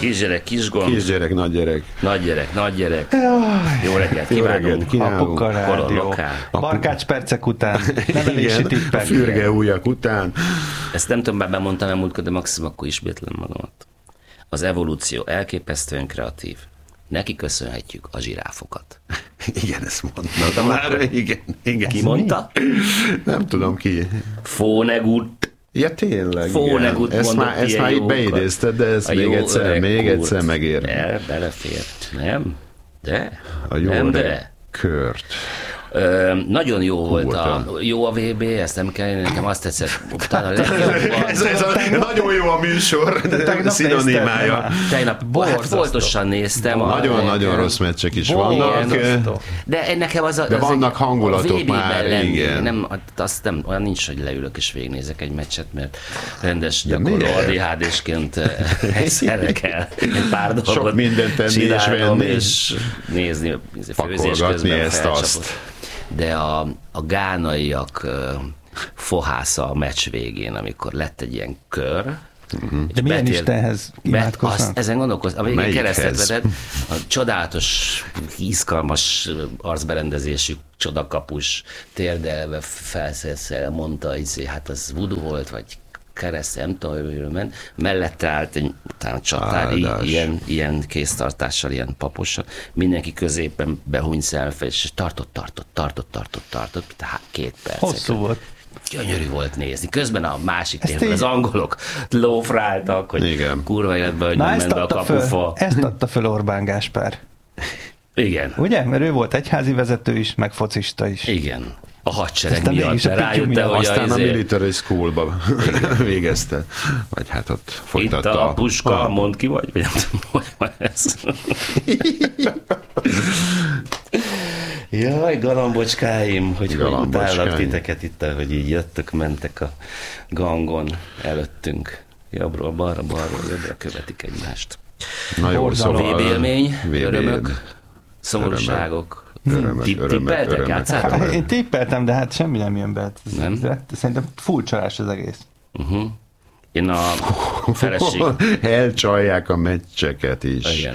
Kisgyerek, kisgond. Kisgyerek, nagygyerek. Nagygyerek, nagygyerek. Jó reggelt kívánunk. Apuka rádió. Lokál. Barkács percek után. Nevelési tippek. A fürge ujjak után. Ezt nem tudom, már bemondtam el múltkor, de maximum akkor ismétlem magamat. Az evolúció elképesztően kreatív. Neki köszönhetjük a zsiráfokat. Igen, ezt mondtam már. Igen. Ki mondta? Nem tudom ki. Fónegut. Ja, tényleg. Fónegut ezt mondott már ilyen így jókat. beidézted, de ezt még egyszer megér. Belefér. Nem? De? A jó nem, de? Kört. Nagyon jó volt jó a VB, ezt nem kell, nekem azt tetszett. Ez nagyon jó a műsor, szinonimája. Tegnap foltosan néztem. Nagyon rossz meccsek is vannak. De nekem de vannak hangulatok már, igen. Nem, azt nem, olyan nincs, hogy leülök és végignézek egy meccset, mert rendes gyakorló ADHD-sként egyszerre kell egy pár dolgot sok mindent tenni és venni. És nézni, főzés közben ezt. De a gánaiak fohásza a meccs végén, amikor lett egy ilyen kör. De milyen Istenhez imádkoznak? Ezen gondolkoztam, a végén keresztet vetett, a csodálatos, izgalmas arcberendezésű csodakapus térdelve felszélszel mondta, hogy hát az voodoo volt, vagy kereszt, nem tudom, hogy ment. Mellette állt egy csatár, ilyen kéztartással, ilyen papossal. Mindenki középen behúnyt szelfe, és tartott, tehát 2 perc. Hosszú volt. Gyönyörű volt nézni. Közben a másik térben az angolok lófráltak, hogy igen. Kurva életben, hogy nem ment be a kapufa. Ezt adta föl Orbán Gáspár. Igen. Ugye? Mert ő volt egyházi vezető is, meg focista is. Igen. A hadsereg miatt, rájött, hogy aztán a military schoolba végezte. Vagy hát ott folytatta. Itt a puska, mondd ki vagy nem tudom, hogy van ez. Jaj, galambocskáim, hogy utállak titeket itt, hogy így jöttök, mentek a gangon előttünk. Jobbról, balról, jobbra követik egymást. Na jó, szóval VB élmény, örömök, szomorúságok. Tippeltek, játszátok? Én tippeltem, de hát semmi nem jön be. Nem? Szerintem furcsalás az egész. Én a feleség... Elcsalják a meccseket is. Igen.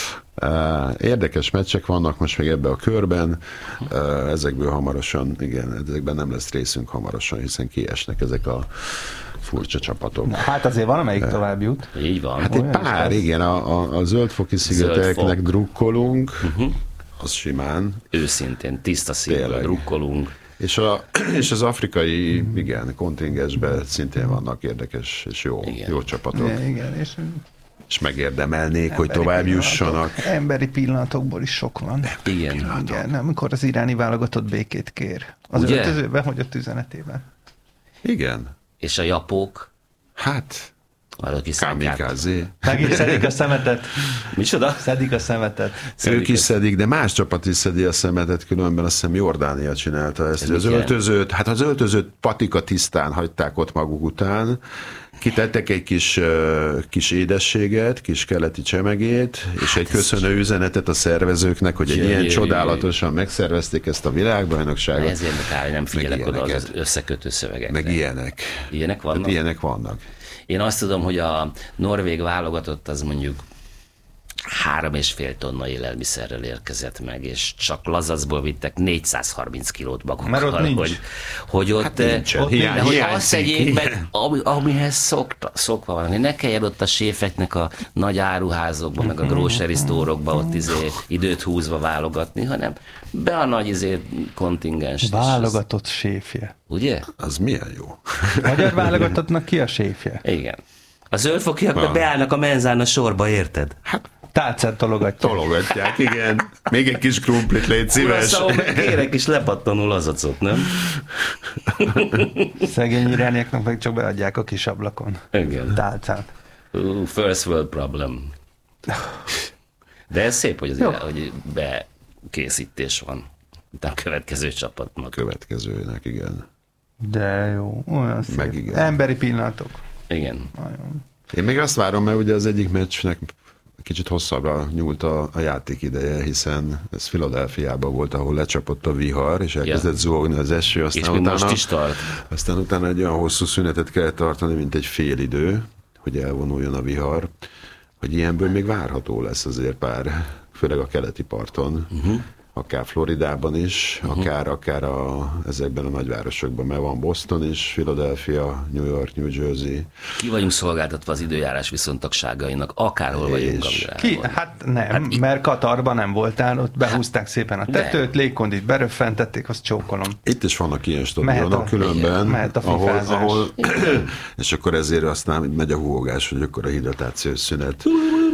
Érdekes meccsek vannak most még ebbe a körben, ezekből hamarosan, igen, ezekben nem lesz részünk hamarosan, hiszen kiesnek ezek a furcsa csapatok. Na, hát azért van, amelyik tovább jut. Így van. Hát egy pár, igen, a Zöldfoki szigeteknek drukkolunk, az simán. Őszintén, tiszta szívvel drukkolunk. És az afrikai, igen, kontingensben szintén vannak érdekes és jó csapatok. Igen, és megérdemelnék, hogy tovább jussanak. Emberi pillanatokból is sok van. Igen. Amikor az iráni válogatott békét kér. Az öltözőben, hogy a üzenetében. Igen. És a japók? Hát... Kamikázé. Meg is szedik a szemetet. Micsoda? Szedik a szemetet. Ők is szedik, de más csapat is szedi a szemetet, különben azt hiszem Jordánia csinálta ezt. Az öltözőt patika tisztán hagyták ott maguk után, kitettek egy kis édességet, kis keleti csemegét, és egy köszönő üzenetet a szervezőknek, hogy egy ilyen csodálatosan megszervezték ezt a világbajnokságot. Ezért nem figyelek oda az összekötő szövegekre. Meg ilyenek. Ilyenek vannak? Hát ilyenek vannak. Én azt tudom, hogy a norvég válogatott az mondjuk 3,5 tonna élelmiszerrel érkezett meg, és csak lazacból vittek 430 kilót magukkal. Mert ott nincs. Hogy ott, hogy azt tegyék meg, amihez szokva van. Ne kelljen ott a séfeknek a nagy áruházokba, meg a grocery store-okba ott időt húzva válogatni, hanem be a nagy kontingens. Válogatott séfje. Ugye? Az milyen jó. Magyar válogatottnak ki a séfje? Igen. A zöldfokiak beállnak a menzán a sorba, érted? Hát tálcát tologatják, igen. Még egy kis krumplit, légy szíves. Kérek is lepattanul lazacot, nem? Szegény irániaknak meg csak beadják a kis ablakon. Igen. Tálcát. First world problem. De ez szép, hogy bekészítés van. Utána a következő csapatnak. Következőnek, igen. De jó, olyan szép. Meg igen. Emberi pillanatok. Igen. Nagyon. Én még azt várom, mert ugye az egyik meccsnek kicsit hosszabbra nyúlt a játék ideje, hiszen ez Philadelphiában volt, ahol lecsapott a vihar, és elkezdett zúgni az eső, aztán utána egy olyan hosszú szünetet kellett tartani, mint egy fél idő, hogy elvonuljon a vihar. hogy ilyenből még várható lesz azért pár, főleg a keleti parton, akár Floridában is, akár ezekben a nagyvárosokban, mert van Boston is, Philadelphia, New York, New Jersey. Ki vagyunk szolgáltatva az időjárás viszontagságainak, akárhol vagyunk a világon. Hát nem, mert Katarban nem voltál, ott behúzták szépen a tetőt, légkondit beröffentették, azt csókolom. Itt is vannak ilyen stadionok különben, ahol és akkor ezért aztán megy a húgás, hogy akkor a hidratációs szünet.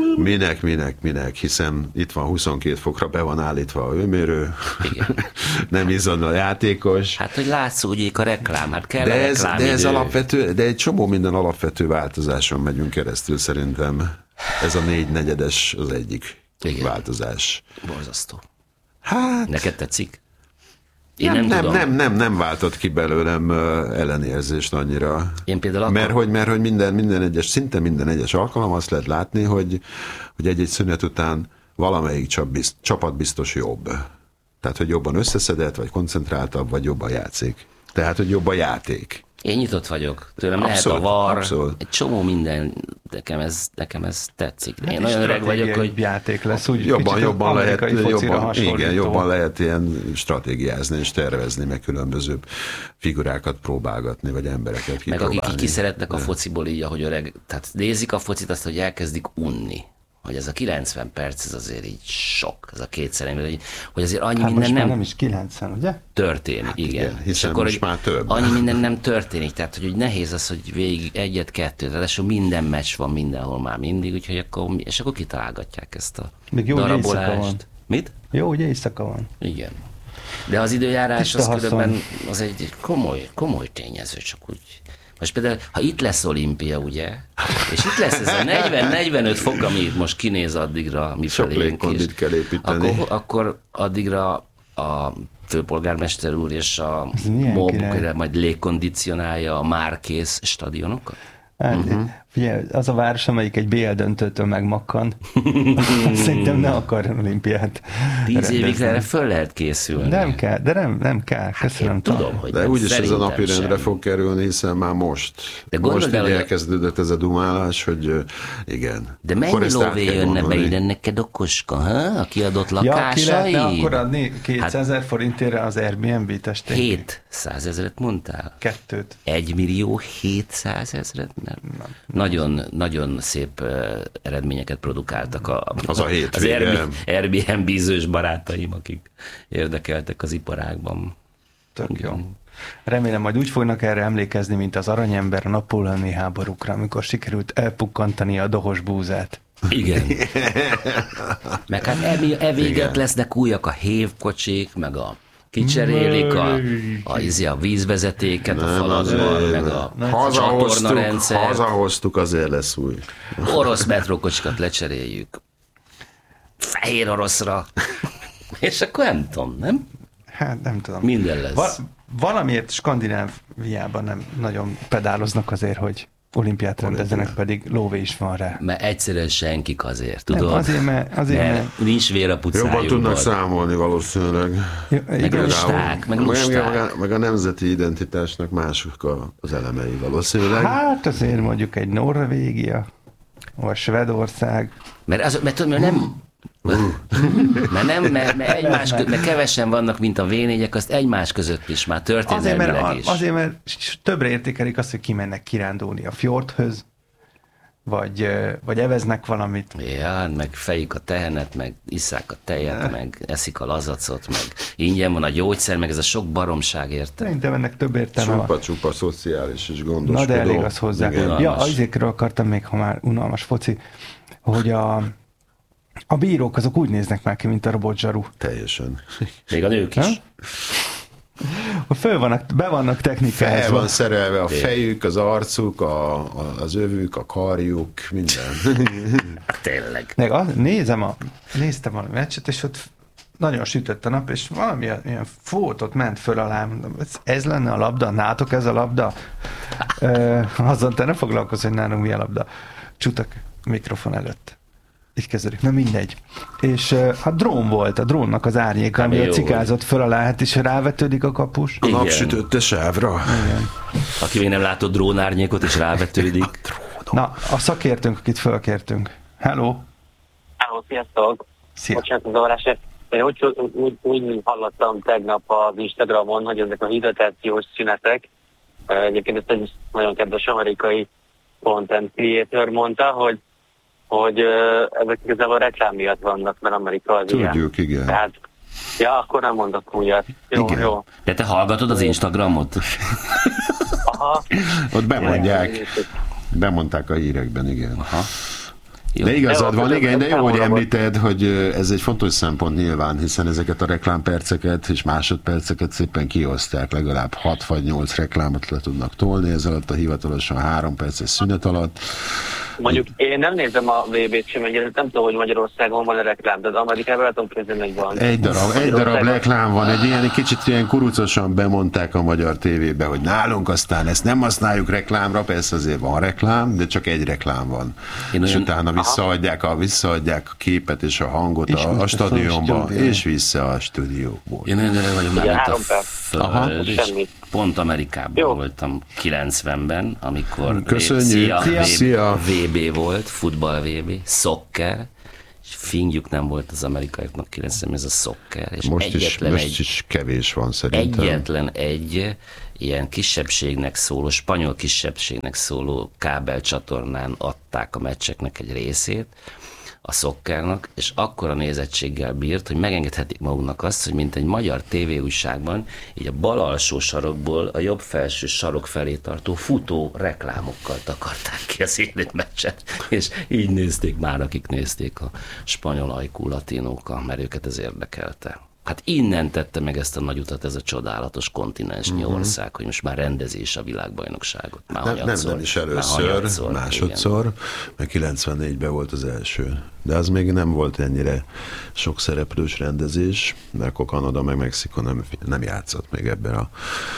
Minek, hiszen itt van 22 fokra, be van állítva a hőmérő, nem izzon a játékos. Hát, hogy látszódjék a reklám, hát kell de ez alapvető, de egy csomó minden alapvető változáson megyünk keresztül szerintem. Ez a 4/4 az egyik változás. Borzasztó. Hát... Neked tetszik? Én nem váltott ki belőlem ellenérzést annyira. Én például mert hogy szinte minden egyes alkalom azt lehet látni, hogy egy-egy szünet után valamelyik csapat biztos jobb. Tehát, hogy jobban összeszedett, vagy koncentráltabb, vagy jobban játszik. Tehát, hogy jobb a játék. Én nyitott vagyok. Tőlem abszolút, lehet a VAR, abszolút. Egy csomó minden, nekem ez tetszik. Én nagyon öreg vagyok, hogy játék lesz, úgy jobban lehet ilyen stratégiázni és tervezni, meg különböző figurákat próbálgatni, vagy embereket kipróbálni. Meg akik ki szeretnek a fociból így, ahogy öreg, tehát nézik a focit, azt, hogy elkezdik unni. Hogy ez a 90 perc, ez azért így sok, ez a kétszer, hogy azért annyi minden nem is 90, ugye? Történik, hát igen. Hiszen akkor, most már több. Annyi minden nem történik, tehát hogy nehéz az, hogy végig egyet-kettőt, ráadásul minden meccs van mindenhol már mindig, úgyhogy akkor kitalálgatják ezt a darabolást. Mit? Jó, ugye éjszaka van. Igen. De az időjárás az különben az egy komoly tényező, csak úgy. Most például, ha itt lesz olimpia, ugye, és itt lesz ez a 40-45 fok, ami itt most kinéz addigra, mi felénk is, kell építeni. Akkor addigra a főpolgármester úr és a MOB majd légkondicionálja a már kész stadionokat? Hát, figyelj, az a város, amelyik egy BL döntőtől megmakkan, szerintem ne akar olimpiát 10 évig erre föl lehet készülni. Nem kell, de nem kell. Köszönöm. Hát tudom, hogy de úgyis ez a napirendre fog kerülni, hiszen már most így elkezdődött ez a dumálás, hogy igen. De mennyi lóvé jönne be ide neked okoska, a kiadott lakásai? Ja, ki lehetne akkor adni 200 000 forintért az Airbnb testénk? 700 000 mondtál? 2. 1 millió 700 000? Nem. Nagyon szép eredményeket produkáltak az Airbnb-zős barátaim, akik érdekeltek az iparágban. Tök jó. Remélem, majd úgy fognak erre emlékezni, mint az aranyember a napóleoni háborúkra, amikor sikerült elpukkantani a dohos búzát. Igen. Meg hát véget lesznek újak a hévkocsik, meg a kicserélik a vízvezetéket a falakban, meg a csatornarendszer. Hazahoztuk, azért lesz új. Orosz metrókocsikat lecseréljük fehér oroszra. És akkor nem tudom, nem? Hát nem tudom. Minden lesz. Valamiért Skandináviában nem nagyon pedáloznak azért, hogy olimpiát rendezzenek, pedig lóvé is van rá. Mert egyszerűen senkik azért, tudod? Nem, azért, mert nincs vér a pucájukban. Jobban tudnak számolni valószínűleg. Meg a nemzeti identitásnak mások az elemei valószínűleg. Hát azért mondjuk egy Norvégia, vagy Svédország. Mert nem... mert kevesen vannak, mint a V4-ek, azt egymás között is már történelmileg is. Azért, mert többre értékelik azt, hogy kimennek kirándulni a fjordhöz, vagy eveznek valamit. Ja, meg fejük a tehenet, meg isszák a tejet, meg eszik a lazacot, meg ingyen van a gyógyszer, meg ez a sok baromság érte. Szerintem ennek több értelme van. Csupa szociális és gondoskodó. Na de elég az hozzá. Ja, azékről akartam még, ha már unalmas foci, hogy a bírók azok úgy néznek már ki, mint a robotzsaru. Teljesen. Még a nők is. Be vannak technikázva. Fel van szerelve a fejük, az arcuk, az övük, a karjuk, minden. Tényleg. Néztem valami meccset, és ott nagyon sütött a nap, és valami ilyen fótot ment föl alá. Mondom, ez lenne a labda? Nátok ez a labda? Azon te ne foglalkozz, hogy nálunk mi a labda. Csutak mikrofon előtt. Így kezdődik, na mindegy. És hát drón volt, a drónnak az árnyéka, ami a cikázott föl alá, hát és rávetődik a kapus. A napsütötte sávra. Igen. Aki még nem látott drónárnyékot, és rávetődik. Na, a szakértőnk, akit fölkértünk, Hello! Hello, sziasztok! Szia. Bocsánat a zavarásért. Én úgy hallottam tegnap az Instagramon, hogy ezek a hidratációs szünetek, egyébként ezt egy nagyon kedves amerikai content creator mondta, hogy ezek igazából reklám miatt vannak, mert Amerika az ilyen. Tudjuk, igen. Tehát, ja, akkor nem mondok újat. Jó, Igen. jó. De te hallgatod az Instagramot? Aha. Ott bemondták a hírekben, igen. Aha. Jó. De igazad van, igen, de jó, hogy Számomra említed, hogy ez egy fontos szempont nyilván, hiszen ezeket a reklámperceket és másodperceket szépen kiosztják, legalább 6 vagy 8 reklámot le tudnak tolni, ez alatt a hivatalosan 3 perces szünet alatt. Mondjuk én nem nézem a VB-t sem, ennyire, nem tudom, hogy Magyarországon van a reklám, de az Amerikában el tudom képzelni, hogy van. Egy darab reklám van, egy kicsit ilyen kurucosan bemondták a magyar tévébe, hogy nálunk aztán ezt nem használjuk reklámra, persze azért van reklám, de csak egy reklám van. És utána visszaadják a képet és a hangot a stadionba, és vissza a stúdióból. Én nagyon vagyok már, mint a föld, és Semmi. pont Amerikában Jó. voltam 90-ben, amikor Köszönjük. Szia. VB volt, futball VB, szokker, és fingjuk nem volt az amerikaiaknak 90-ben ez a szokker, és Most is kevés van szerintem. egyetlen egy ilyen kisebbségnek szóló, spanyol kisebbségnek szóló kábelcsatornán adták a meccseknek egy részét, a szokkernak, és akkora nézettséggel bírt, hogy megengedhetik maguknak azt, hogy mint egy magyar tévéújságban, így a bal alsó sarokból a jobb felső sarok felé tartó futó reklámokkal takarták ki az élő meccset, és így nézték már, akik nézték a spanyol ajkú latinók, mert őket ez érdekelte. Hát innen tette meg ezt a nagy utat ez a csodálatos kontinensnyi ország, hogy most már rendezés a világbajnokságot. Már Nem is először, másodszor, mert 94-ben volt az első. De az még nem volt ennyire sok szereplős rendezés, mert akkor Kanada meg Mexikó nem játszott még ebben a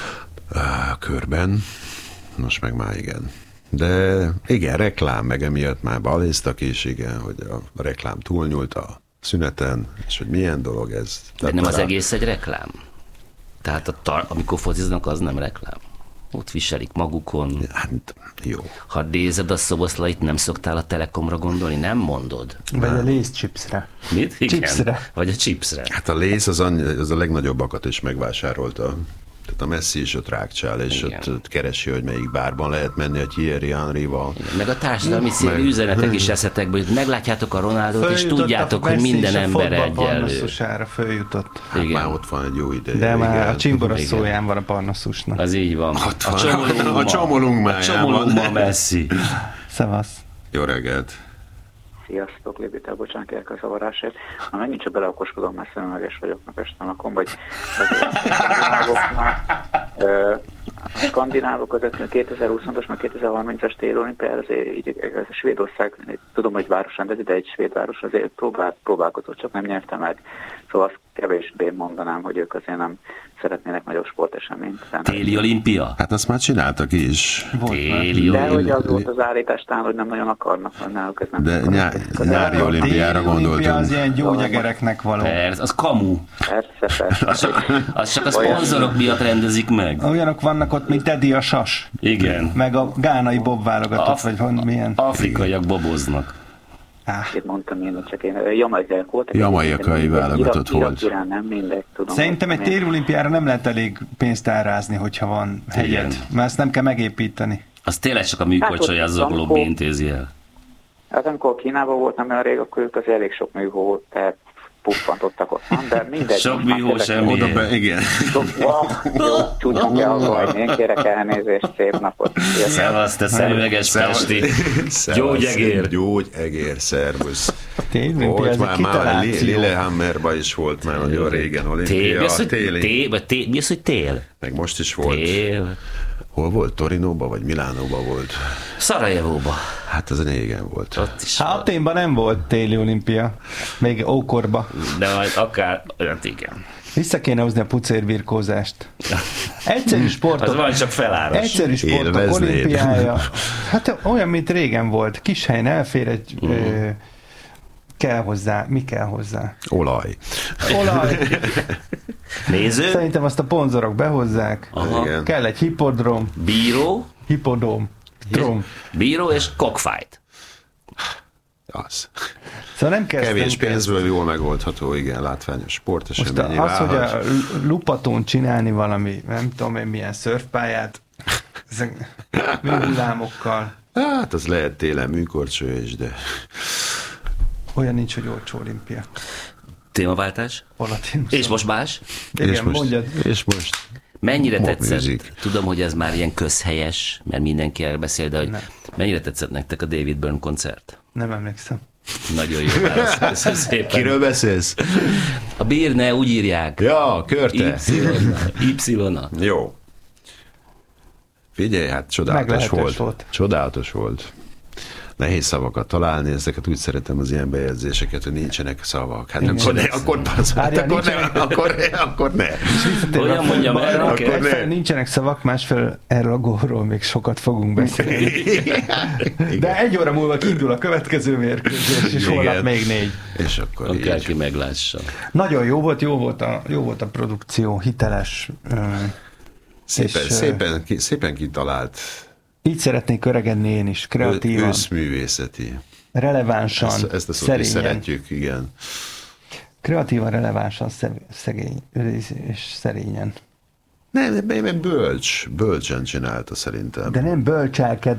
körben. Most meg már igen. De igen, reklám, meg emiatt már baléztak is, igen, hogy a reklám túlnyúlt a szüneten, és hogy milyen dolog ez. De nem az egész egy reklám? Tehát amikor fociznak, az nem reklám? Ott viselik magukon. Hát, jó. Ha nézed a szoboszlait, nem szoktál a Telekomra gondolni? Nem mondod? Vagy a Lay's chipsre. Mit? Igen. Chipsre. Vagy a chipsre. Hát a Lay's az a legnagyobbakat is megvásárolta. Tehát a Messi is ott rákcsál, és ott keresi, hogy melyik bárban lehet menni a Thierry Henryval. Meg a társadalmi szélű üzenetek is eszetekből, hogy meglátjátok a Ronaldot, és tudjátok, hogy minden ember egyenlő. Följutott. Hát már ott van egy jó ideje. De már igen. a csimboraszóján van a Parnasszusnak. Az így van. A csomolunkmájában. Messi. Szevasz. Jó reggelt. Sziasztok, Lébitel, bocsánat, kérek a zavarásért. Ha megint csak beleokoskodom, mert szemüveges vagyok, meg este lakom, vagy a skandinávok között 2020-as, meg 2030-as tél-olimpiára azért így Svédország, tudom, hogy város rendezi, de egy svéd város azért próbálkozott, csak nem nyerte meg. Szóval azt kevésbé mondanám, hogy ők azért nem szeretnének nagyobb sporteseményt. Téli olimpia? Hát azt már csináltak is. De hogy az volt az állítástán, hogy nem nagyon akarnak, hogy náluk ez nem. De nyári olimpiára gondoltunk. Az ilyen gyógyegereknek való. Persze, az kamu. Persze. Az csak a szponzorok miatt rendezik meg. Olyanok vannak ott, mint Teddy a sas. Igen. Meg a gánai bob válogatott, vagy milyen. Afrikaiak boboznak. Itt mondtam én, csak én jamaikai voltak. Jamaikai válogatott volt. Irán nem mindegy, tudom. Szerintem egy télolimpiára nem lehet elég pénzt elrázni, hogyha van hegyed, mert ezt nem kell megépíteni. Az tényleg csak a műkorcsolya zoglóbb intézi el. Hát amikor Kínában volt nem olyan rég, akkor ők az elég sok műhó puffantottak ott, de mindegy. Sok műhó semmi. Igen. Jó, tudjuk elhagyni, én kérek elnézést, szép napot. Szevasz, te szemüveges pesti. Gyógyegér. Gyógyegér, szervusz. Télolimpiá, ez egy kitaláció. Lillehammerban is volt már nagyon régen olimpia. Mi az, hogy tél? Meg most is volt. Tél. Hol volt? Torinóba vagy Milánóba volt? Szarajevóba. Hát az régen volt. Ott is Hát Athénban nem volt téli olimpia, még ókorba. De majd akár, hát igen. Vissza kéne hozni a pucérvirkózást. Egyszerű sportok. Az van, csak feláras. Egyszerű sportok olimpiája. Hát olyan, mint régen volt. Kis helyen elfér egy... kell hozzá. Mi kell hozzá? Olaj. Néző. Szerintem azt a ponzorok behozzák. Igen. Kell egy hipodrom. Bíró. Hipodóm. Bíró és cockfight. Az. Szóval nem kezdtem. Kevés pénzből jól megoldható, igen, látványos sporteseményé Most az, hogy válhat. a Lupatón csinálni valami, nem tudom én milyen szörfpályát, ezek műhullámokkal, Hát az lehet télen műkorcső is, de olyan nincs, hogy olcsó olimpia. Témaváltás? Palatinus. És most más? Igen, mondjad. És most Mennyire Mock tetszett? music. Tudom, hogy ez már ilyen közhelyes, mert mindenki erről beszél, de hogy Nem. mennyire tetszett nektek a David Byrne koncert? Nem emlékszem. Nagyon jó válasz. Köszönöm szépen. kiről beszélsz? A Byrne úgy írják. Ja, Körte. Y-a. Jó. Figyelj, hát csodálatos Meglehetős volt. volt. Csodálatos volt. Nehéz szavakat találni, ezeket úgy szeretem az ilyen bejegyzéseket, hogy nincsenek szavak. Hát Igen. akkor ne, Várjál, akkor ne. Olyan mondjam el, akkor okay. ne. Nincsenek szavak, másfél erről a gólról még sokat fogunk beszélni. De 1 óra múlva indul a következő mérkőzés, és Igen. holnap még 4. És akkor Akárki így. meglássa. Nagyon jó volt a produkció, hiteles. Szépen kitalált. Így szeretnék öregedni én is, kreatívan, Őszművészeti. relevánsan, Ezt a szót is szerényen. szeretjük, igen. Kreatívan, relevánsan, szegény és szerényen. Nem, bölcsen csinálta szerintem. De nem bölcselked,